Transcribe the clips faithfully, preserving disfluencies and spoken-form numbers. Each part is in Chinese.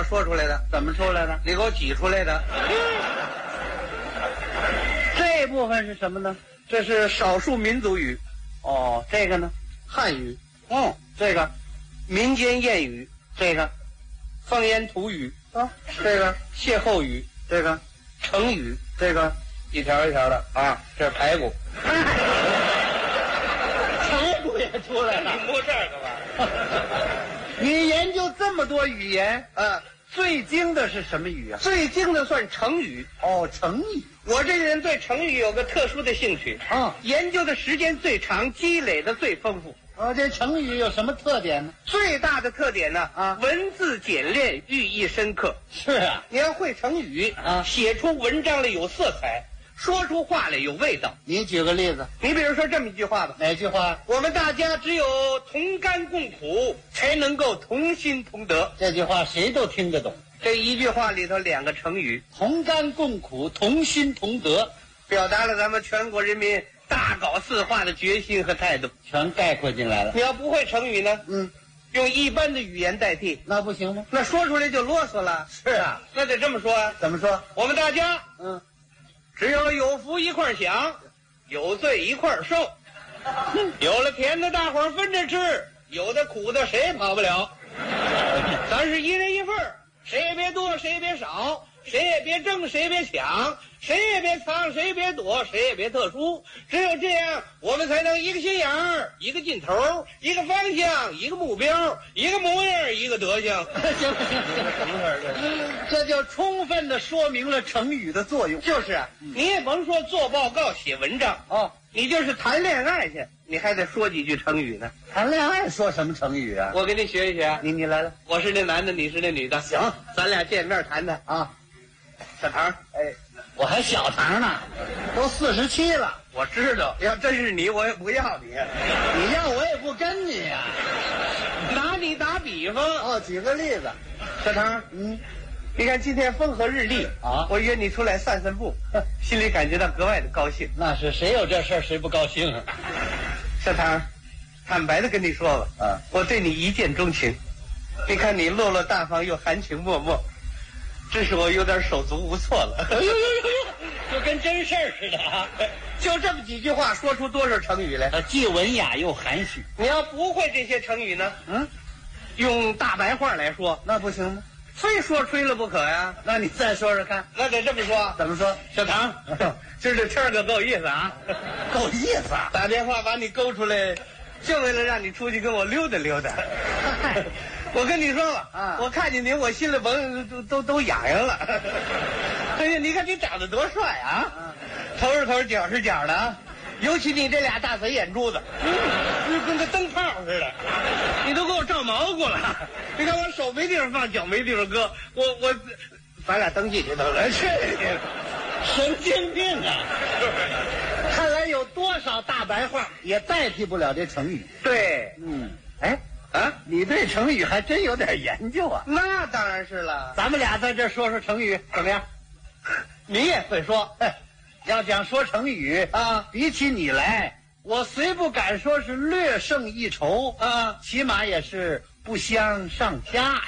说出来的。 怎么出来的？ 你给我挤出来的。 这部分是什么呢？ 这是少数民族语。 哦，这个呢？ 汉语。 嗯，这个民间谚语。 这个方言土语。 啊， 这个歇后语。 这个成语。 这个一条一条的啊，这是排骨。 排骨也出来了。 你摸这儿干嘛？ 你研究这么多语言， 嗯， 最精的是什么语啊？ 最精的算成语。 哦，成语。 我这个人对成语有个特殊的兴趣， 嗯， 研究的时间最长，积累的最丰富。 哦，这成语有什么特点呢？ 最大的特点呢， 啊， 文字简练，寓意深刻。 是啊， 你要会成语啊， 写出文章来有色彩，说出话来有味道。 你举个例子。 你比如说这么一句话吧。 哪句话？ 我们大家只有同甘共苦，才能够同心同德。 这句话谁都听得懂。 这一句话里头两个成语， 同甘共苦，同心同德， 表达了咱们全国人民大搞四化的决心和态度， 全概括进来了。 你要不会成语呢？ 嗯， 用一般的语言代替， 那不行吗？ 那说出来就啰嗦了。 是啊， 那得这么说啊。 怎么说？ 我们大家， 嗯， 只有有福一块享，有罪一块受。有了甜的大伙儿分着吃，有的苦的谁也跑不了。咱是一人一份儿，谁也别多，谁也别少，谁也别争，谁也别抢，谁也别藏，谁也别躲，谁也别特殊。只有这样，我们才能一个心眼儿，一个劲头，一个方向，一个目标，一个模样，一个德行。 行了行了，什么事儿？这就充分的说明了成语的作用。 就是啊，你也甭说做报告、写文章哦， 你就是谈恋爱去，你还得说几句成语呢。 谈恋爱说什么成语啊？ 我给你学一学。 你你来了。 我是那男的，你是那女的。 行， 咱俩见面谈谈啊。 小唐， 哎，我还小唐呢，都四十七了。 我知道，要真是你，我也不要你。 你要我也不跟你呀、 啊。拿你打比方哦，举个例子。 小唐， 嗯， 你看今天风和日丽啊， 我约你出来散散步，心里感觉到格外的高兴。 那是谁有这事儿谁不高兴啊？ 小唐，坦白的跟你说吧， 啊， 我对你一见钟情。你看你落落大方又含情脉脉，真是我有点手足无措了。 哎呦呦呦，就跟真事儿似的啊！ 就这么几句话，说出多少成语来？ 既文雅又含蓄。 你要不会这些成语呢？ 嗯， 用大白话来说， 那不行吗？ 非说吹了不可呀。 那你再说说看。 那得这么说。 怎么说？ 小唐，今儿这天儿可够意思啊！ 够意思啊！ 打电话把你勾出来，就为了让你出去跟我溜达溜达。我跟你说吧， 啊， 我看见你，我心里甭都都都痒痒了。哎呀，你看你长得多帅啊！ 啊， 头是头，脚是脚的啊！尤其你这俩大嘴眼珠子，嗯，跟个灯泡似的，你都给我照毛骨了。你看我手没地方放，脚没地方搁，我我，咱俩登记去得了。去你！ 神经病啊！看来有多少大白话也代替不了这成语。 对， 嗯，哎。 啊， 你对成语还真有点研究啊！ 那当然是了。 咱们俩在这说说成语怎么样？ 你也会说， 要讲说成语啊， 比起你来，我虽不敢说是略胜一筹啊， 起码也是不相上下。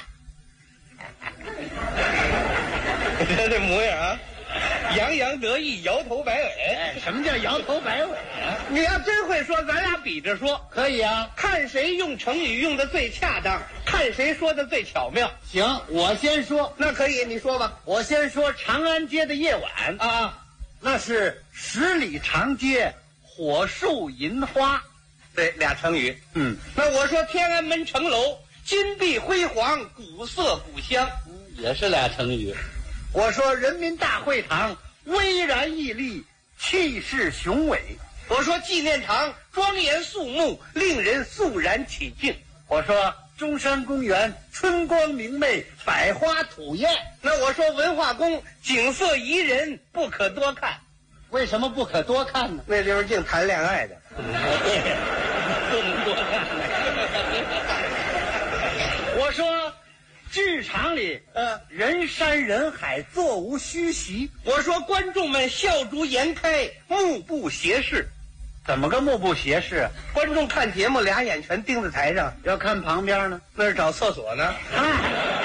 你看这模样啊，洋洋得意，摇头摆尾。 哎，什么叫摇头摆尾啊？ 你要真会说，咱俩比着说， 可以啊。 看谁用成语用的最恰当，看谁说的最巧妙。 行，我先说。 那可以，你说吧。 我先说长安街的夜晚啊， 那是十里长街，火树银花。 对，俩成语。 嗯， 那我说天安门城楼，金碧辉煌，古色古香， 嗯，也是俩成语。我说人民大会堂巍然屹立，气势雄伟。 我说纪念堂庄严肃穆，令人肃然起敬。 我说中山公园春光明媚，百花吐艳。 那我说文化宫景色宜人，不可多看。 为什么不可多看呢？ 那地方净谈恋爱的。 对，不能多看。我说剧场里， 呃， 人山人海，座无虚席。 我说观众们笑逐颜开，目不斜视。 怎么个目不斜视？ 观众看节目，俩眼全盯在台上， 要看旁边呢， 那是找厕所呢。 哎。